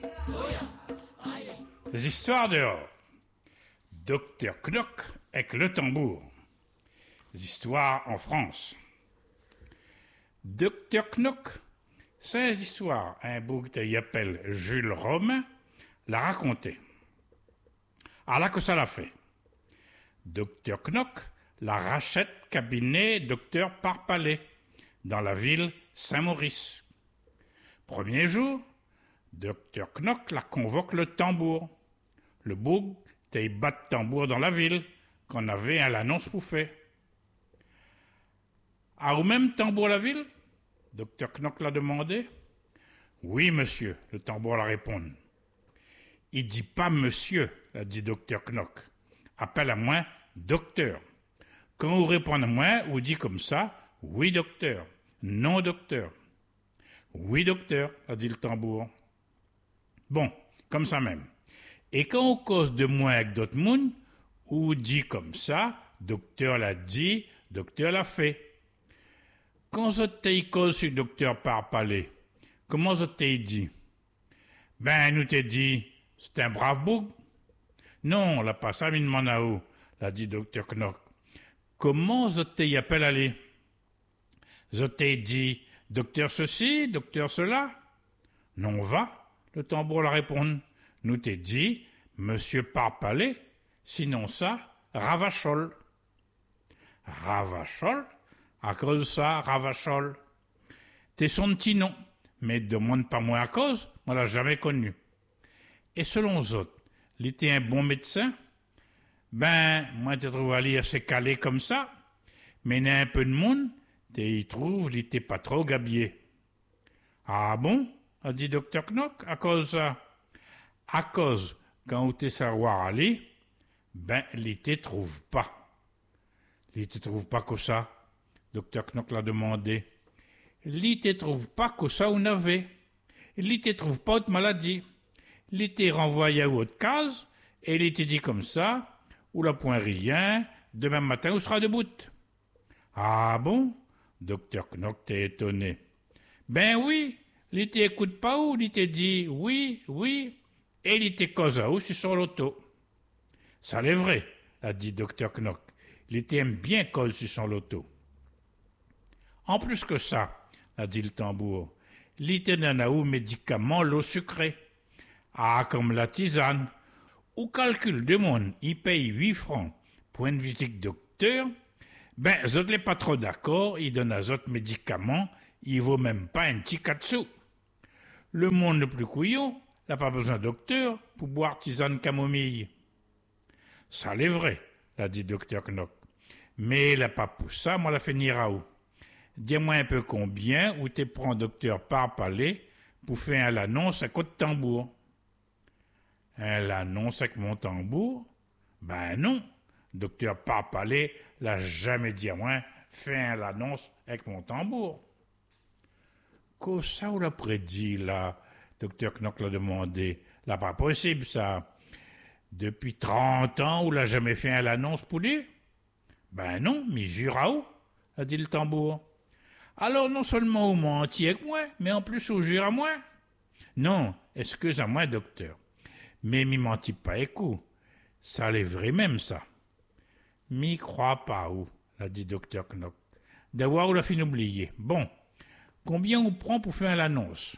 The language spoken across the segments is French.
Les histoires dehors. Docteur Knock avec le tambour. Les histoires en France. Docteur Knock, 16 histoires. Un bouc qui appelle Jules Romain l'a raconté. Alors là que ça l'a fait. Docteur Knock la rachète cabinet Docteur Parpalais dans la ville Saint-Maurice. Premier jour, Docteur Knock la convoque le tambour. Le bouc t'es bat de tambour dans la ville qu'on avait à l'annonce pour faire. A ou même tambour la ville? Docteur Knock l'a demandé. Oui, monsieur, le tambour la répond. Il dit pas monsieur, l'a dit Docteur Knock. Appelle à moi docteur. Quand vous répondez à moi, vous dites comme ça, oui docteur, non docteur. Oui docteur, a dit le tambour. Bon, comme ça même. Et quand on cause de moi avec d'autres mounes, ou dit comme ça, docteur l'a dit, docteur l'a fait. Quand je t'ai cause sur docteur Parpalais, comment je t'ai dit? Ben, nous t'ai dit, c'est un brave bouc. Non, l'a pas ça, mine manao, l'a dit docteur Knock. Comment je t'ai appelé aller? Je t'ai dit, docteur ceci, docteur cela? Non, va, le tambour la répond. Nous t'ai dit, monsieur Parpalais, sinon ça, Ravachol. Ravachol? À cause de ça, Ravachol. T'es son petit nom, mais demande pas moi à cause, moi l'a jamais connu. Et selon les autres, il était un bon médecin? Ben, moi t'ai trouvé à lire assez calé comme ça, mais il y a un peu de monde, t'y trouve, il était pas trop gabier. Ah bon? A dit docteur Knock, à cause ça. À cause, quand vous t'es savoir aller, ben, il te trouve pas. Il te trouve pas que ça. Docteur Knock l'a demandé. Il te trouve pas que ça on avait. Il te trouve pas autre maladie. Il te renvoyé à autre case, et il te dit comme ça, ou la point rien, demain matin, on sera debout. Ah bon? Docteur Knock t'est étonné. Ben oui, il t'écoute pas où, il te dit oui, oui, et il te cause à où sur son loto. Ça l'est vrai, a dit Docteur Knock. Il t'aime bien cause sur son loto. En plus que ça, a dit le tambour, il te donne à où médicament l'eau sucrée. Ah, comme la tisane. Au calcul de monde, il paye 8 francs pour une visite docteur. Ben, je n'ai pas trop d'accord, il donne à autres médicaments, il vaut même pas un petit 4 sous. Le monde le plus couillon, n'a pas besoin de docteur pour boire tisane camomille. Ça l'est vrai, l'a dit docteur Knock. Mais il n'a pas pour ça, moi la finira où? Dis-moi un peu combien où tu prends docteur Parpalais pour faire l'annonce à côté de tambour. L'annonce avec mon tambour? Ben non, docteur Parpalais l'a jamais dit à moi, fais l'annonce avec mon tambour. Qu'est-ce ça ou l'a prédit là? Docteur Knock l'a demandé. Là, pas possible ça. Depuis 30 ans, ou l'a jamais fait l'annonce pour lui? Ben non, mais jure à où? A dit le tambour. Alors non seulement vous mentiez avec moi, mais en plus vous jure à moi? Non, excuse-moi docteur. Mais m'y mentit pas écoute. Ça l'est vrai même ça. M'y crois pas où? L'a dit docteur Knock. D'avoir ou l'a fin oublié. Bon, combien on prend pour faire l'annonce?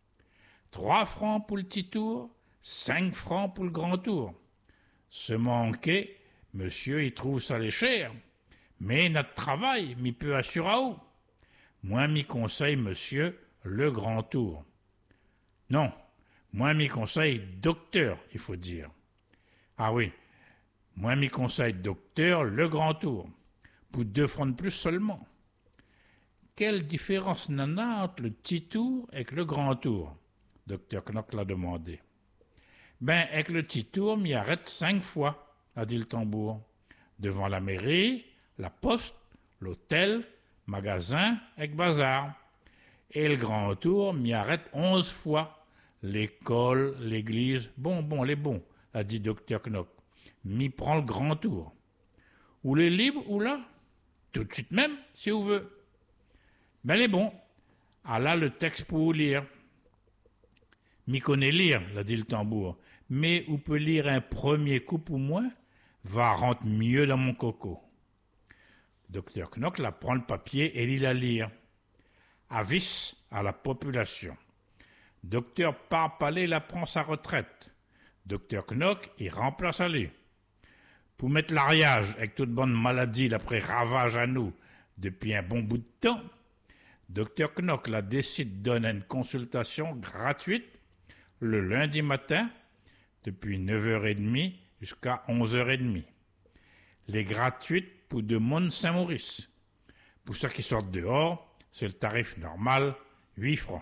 3 francs pour le petit tour, 5 francs pour le grand tour. Se manquer, monsieur, il trouve ça les cher. Mais notre travail, m'y peut assurer à où? Moi, m'y conseille, monsieur, le grand tour. Non, moi, m'y conseille docteur, il faut dire. Ah oui, moi, m'y conseille docteur, le grand tour. Pour 2 francs de plus seulement. Quelle différence n'en a entre le petit tour et le grand tour? Docteur Knock l'a demandé. Ben, avec le petit tour, m'y arrête 5 fois, a dit le tambour. Devant la mairie, la poste, l'hôtel, magasin, avec bazar. Et le grand tour, m'y arrête 11 fois. L'école, l'église, bon, les bons, a dit docteur Knock. M'y prend le grand tour. Ou les libres, ou là? Tout de suite même, si vous voulez. Ben, les bons. Ah là, le texte pour vous lire. m'y connaît lire, l'a dit le tambour, mais où peut lire un premier coup pour moi, va rentre mieux dans mon coco. Docteur Knock la prend le papier et lit la lire. Avis à la population. Docteur Parpalais la prend sa retraite. Docteur Knock y remplace à lui. Pour mettre l'ariage avec toute bonne maladie d'après ravage à nous depuis un bon bout de temps, Docteur Knock la décide de donner une consultation gratuite le lundi matin depuis 9h30 jusqu'à 11h30. Les gratuites pour de monde Saint-Maurice. Pour ceux qui sortent dehors, c'est le tarif normal, 8 francs.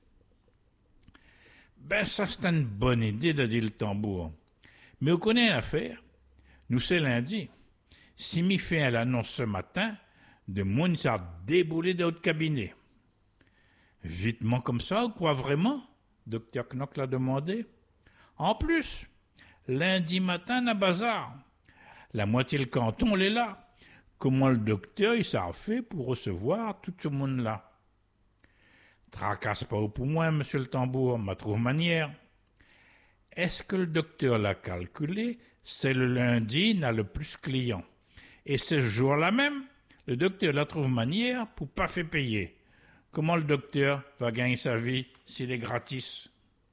Ben ça c'est une bonne idée, de dire le tambour. Mais on connaît l'affaire. Nous c'est lundi. Si m'y fait l'annonce ce matin, de monde ça a déboulé de notre cabinet. Vitement comme ça, ou quoi vraiment? Docteur Knock l'a demandé. En plus, lundi matin, n'a bazar. La moitié le canton, l'est là. Comment le docteur, il s'en fait pour recevoir tout ce monde-là? Tracasse pas au pour moi, monsieur le tambour, ma trouve manière. Est-ce que le docteur l'a calculé? C'est le lundi, n'a le plus client. Et ce jour-là même, le docteur la trouve manière pour pas faire payer. Comment le docteur va gagner sa vie s'il est gratis?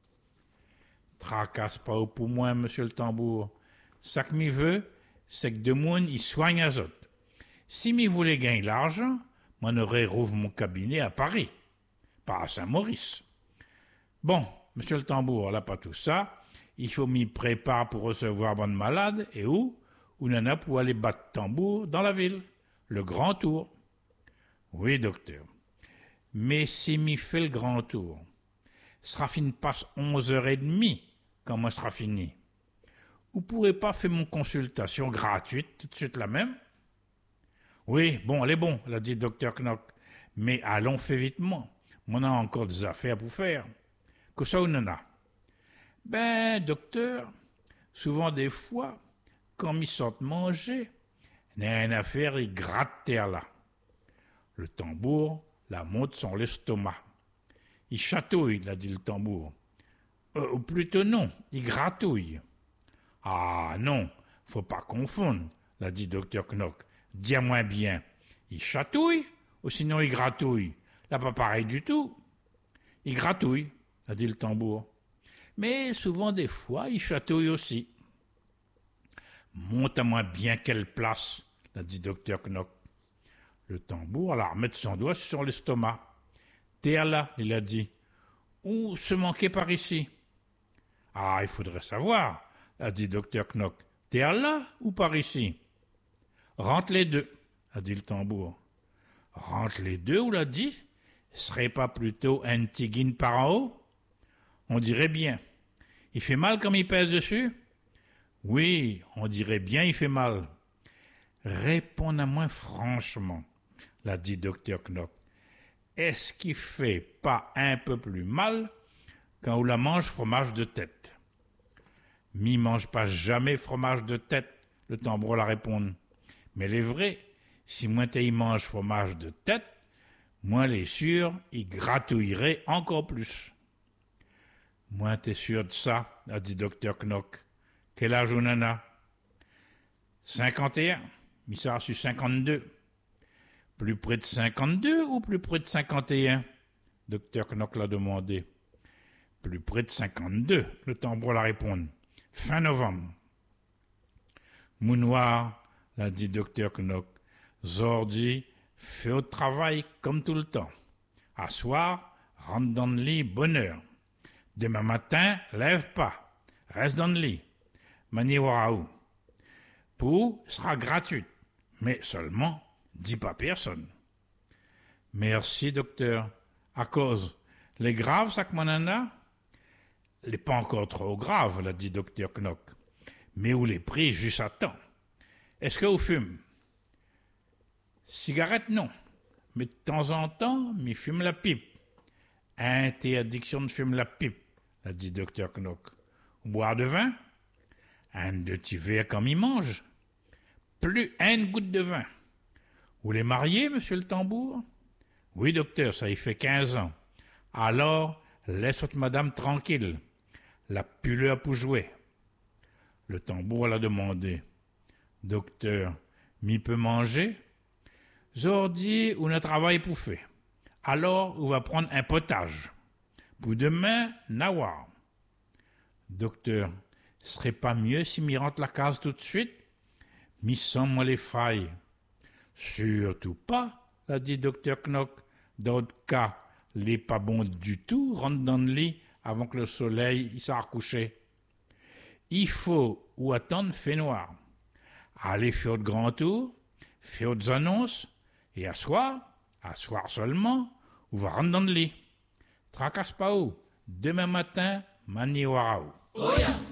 Tracasse pas au pour moi, monsieur le tambour. Ça que m'y veut, c'est que de monde y soigne à autres. Si m'y voulait gagner l'argent, moi n'aurais rouvre mon cabinet à Paris, pas à Saint-Maurice. Bon, monsieur le tambour, là pas tout ça. Il faut m'y préparer pour recevoir bonne malade, et où? Ou nana pour aller battre tambour dans la ville, le grand tour. Oui, docteur. Mais si m'y fait le grand tour, sera fini passe 11h30 quand moi sera fini. Vous pourrez pas faire mon consultation gratuite tout de suite la même? Oui, bon, elle est bon, l'a dit docteur Knock. Mais allons fait vitement. On a encore des affaires pour faire. Que ça ou n'en a? Ben, docteur, souvent des fois, quand m'y sortent manger, il y a une affaire, il gratte terre là. Le tambour la monte sur l'estomac. Il chatouille, l'a dit le tambour. Ou plutôt non, il gratouille. Ah non, faut pas confondre, l'a dit docteur Knock. Dis-moi bien, il chatouille ou sinon il gratouille? Là, pas pareil du tout. Il gratouille, a dit le tambour. Mais souvent, des fois, il chatouille aussi. Monte à moi bien quelle place, l'a dit docteur Knock. Le tambour alla remettre son doigt sur l'estomac. Terre là, il a dit. Ou se manquer par ici? Ah, il faudrait savoir, a dit docteur Knock. Terre là ou par ici? Rentre les deux, a dit le tambour. Rentre les deux, ou l'a dit? Serait pas plutôt un tigine par en haut? On dirait bien. Il fait mal comme il pèse dessus? Oui, on dirait bien il fait mal. Réponds à moi franchement, l'a dit docteur Knock. Est-ce qu'il fait pas un peu plus mal quand on la mange fromage de tête? M'y mange pas jamais fromage de tête, le tambour la répond. Mais il est vrai, si moi t'y mange fromage de tête, moi les sûr, il gratouillerait encore plus. Moi t'es sûr de ça, a dit docteur Knock. Quel âge on en a? 51, mais ça a reçu 52. Plus près de 52 ou plus près de 51? Docteur Knock l'a demandé. Plus près de 52, le tambour la répond. Fin novembre. Mounoir, l'a dit docteur Knock. Zordi, fais au travail comme tout le temps. À soir, rentre dans le lit, bonne heure. Demain matin, lève pas. Reste dans le lit. Maniwaraou. Pour sera gratuite, mais seulement, dis pas personne. Merci, docteur. À cause, les graves, ça que mon nana? Les pas encore trop grave, l'a dit docteur Knock. Mais où les pris juste à temps. Est-ce que vous fumez? Cigarette, non. Mais de temps en temps, m'y fume la pipe. Interdiction de fumer la pipe, l'a dit docteur Knock. Boire de vin? Un de petits verres comme il mange. Plus une goutte de vin. Vous les mariez, monsieur le tambour? Oui, docteur, ça y fait 15 ans. Alors, laisse votre madame tranquille. La puleur pour jouer. Le tambour l'a demandé. Docteur, m'y peut manger? Zordi, ou ne travaille pour faire. Alors, on va prendre un potage. Pour demain, nawar. Docteur, serait pas mieux si m'y rentre la case tout de suite? M'y sens moi les failles. Surtout pas, a dit docteur Knock. D'autres cas, les pas bon du tout, rentre dans le lit avant que le soleil s'est recouché. Il faut ou attendre fait noir. Allez faire de grands tours, faire des annonces, et à soir seulement, ou va rentrer dans le lit. Tracasse pas où, demain matin, mani waraou. Oh yeah.